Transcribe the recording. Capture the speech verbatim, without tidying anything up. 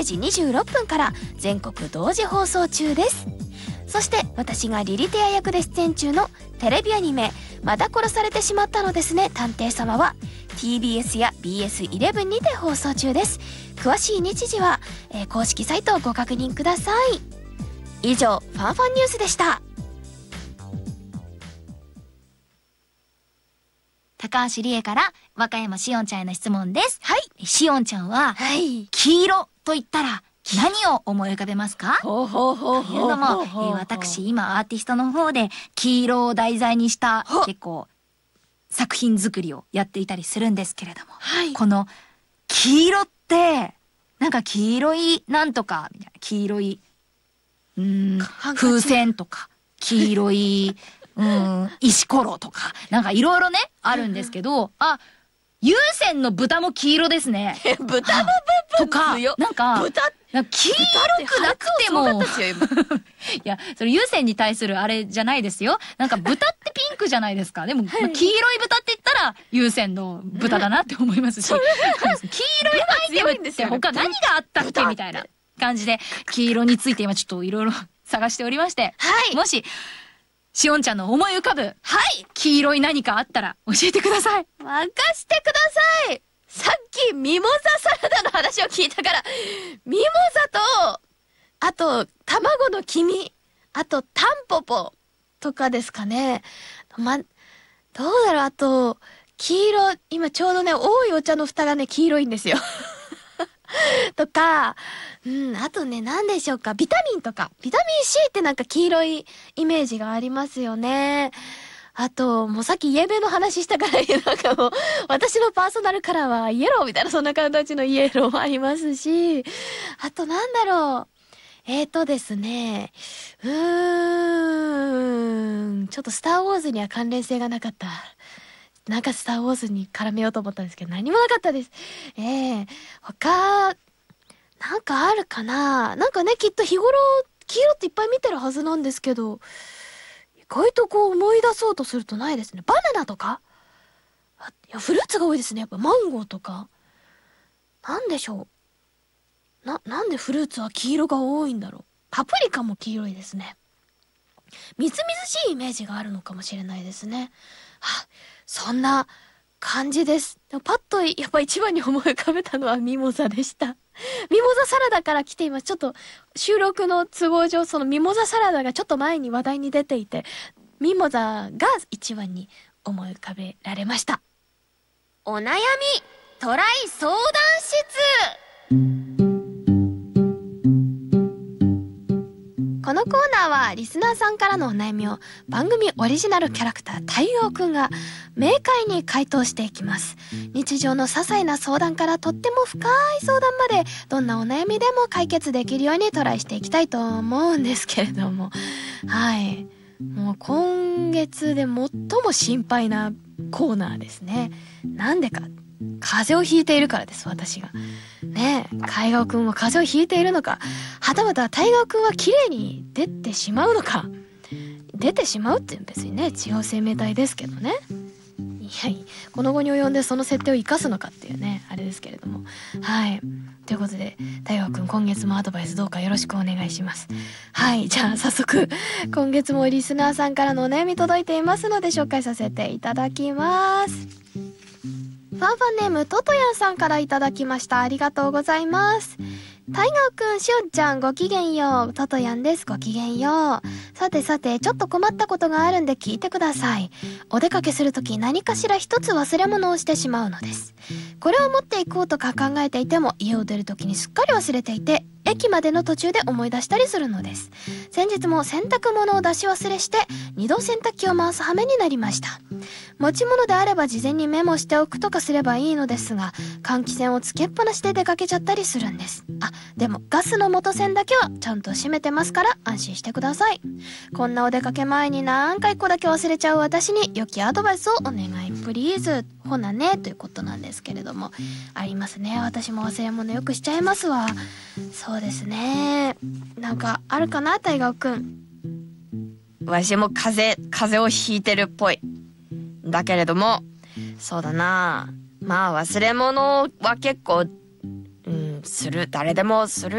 じにじゅうろっぷんから全国同時放送中です。そして私がリリテア役で出演中のテレビアニメ「まだ殺されてしまったのですね探偵様」は ティービーエス や ビーエスイレブン にて放送中です。詳しい日時は、えー、公式サイトをご確認ください。以上ファンファンニュースでした。 高橋理恵から和歌山しおんちゃんへの質問です。 はい。 しおんちゃんは、はい、黄色と言ったら何を思い浮かべますか？ ほうほうほうほうほう。 というのも、えー、私今アーティストの方で黄色を題材にした結構作品作りをやっていたりするんですけれども、はい、この黄色ってなんか黄色いなんとかみたいな、黄色いうーん風船とか黄色いうん石ころとかなんかいろいろねあるんですけど、あ、有線の豚も黄色ですね。 豚の部分とかなんか豚なんか黄色くなくてもいやそれ有線に対するあれじゃないですよ。なんか豚ってピンクじゃないですか。でも、はい、黄色い豚って言ったら有線の豚だなって思いますし、黄色いアイテムって他何があったっけみたいな感じで黄色について今ちょっといろいろ探しておりまして、はい、もししおんちゃんの思い浮かぶ、はい、黄色い何かあったら教えてください。 任してください。さっきミモザサラダの話を聞いたから、ミモザと、あと卵の黄身、あとタンポポとかですかね。ま、どうだろう、あと黄色、今ちょうどね多いお茶の蓋がね黄色いんですよとか、うん、あとね何でしょうか、ビタミンとか、ビタミン C ってなんか黄色いイメージがありますよね。あともうさっきイエベの話したからなんかもう私のパーソナルカラーはイエローみたいな、そんな形のイエローもありますし、あとなんだろう、えーとですねうーんちょっとスターウォーズには関連性がなかった。なんかスターウォーズに絡めようと思ったんですけど何もなかったです。えー、他なんかあるかな。なんかねきっと日頃黄色っていっぱい見てるはずなんですけど、意外とこう思い出そうとするとないですね。バナナとか、あ、いやフルーツが多いですね。やっぱマンゴーとか。なんでしょう、な、なんでフルーツは黄色が多いんだろう。パプリカも黄色いですね。みずみずしいイメージがあるのかもしれないですね。は、そんな感じです。でもパッとやっぱ一番に思い浮かべたのはミモザでした。ミモザサラダから来ています。ちょっと収録の都合上そのミモザサラダがちょっと前に話題に出ていて、ミモザが一番に思い浮かべられました。お悩みトライ相談室。このコーナーはリスナーさんからのお悩みを番組オリジナルキャラクター太陽くんが明快に回答していきます。日常の些細な相談からとっても深い相談まで、どんなお悩みでも解決できるようにトライしていきたいと思うんですけれども、はい、もう今月で最も心配なコーナーですね。なんでか、風邪をひいているからです。私がねえ、海川くんは風邪をひいているのか、はたまた大河くんは綺麗に出てしまうのか。出てしまうって別にね違う生命体ですけどね。いやいや、この後に及んでその設定を生かすのかっていうねあれですけれども、はい、ということで大河くん今月もアドバイスどうかよろしくお願いします。はい、じゃあ早速今月もリスナーさんからのお悩み届いていますので紹介させていただきます。ファンファンネームトトヤンさんからいただきました。ありがとうございます。タイガーくん、しおんちゃん、ごきげんよう。トトヤンです。ごきげんよう。さてさて、ちょっと困ったことがあるんで聞いてください。お出かけするとき何かしら一つ忘れ物をしてしまうのです。これを持っていこうとか考えていても、家を出るときにすっかり忘れていて、駅までの途中で思い出したりするのです。先日も洗濯物を出し忘れして、二度洗濯機を回す羽目になりました。持ち物であれば事前にメモしておくとかすればいいのですが、換気扇をつけっぱなしで出かけちゃったりするんです。あ、でもガスの元栓だけはちゃんと閉めてますから安心してください。こんなお出かけ前に何回一個だけ忘れちゃう私に良きアドバイスをお願いプリーズ。ほなね、ということなんですけれども、ありますね。私も忘れ物よくしちゃいますわ。そうですね。なんかあるかな、大河くん。 わしも風邪風邪をひいてるっぽい。だけれども、そうだな、まあ忘れ物は結構、うん、する、誰でもする